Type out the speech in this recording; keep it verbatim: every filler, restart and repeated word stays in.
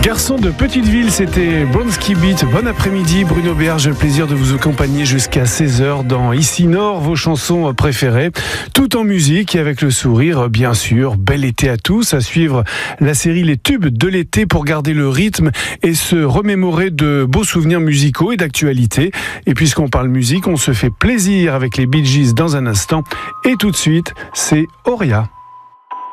Garçon de petite ville, c'était Bronski Beat. Bon après-midi, Bruno Béard, j'ai le plaisir de vous accompagner jusqu'à seize heures dans Ici Nord, vos chansons préférées, tout en musique et avec le sourire, bien sûr. Bel été à tous, à suivre la série Les Tubes de l'été pour garder le rythme et se remémorer de beaux souvenirs musicaux et d'actualité. Et puisqu'on parle musique, on se fait plaisir avec les Bee Gees dans un instant. Et tout de suite, c'est Auria.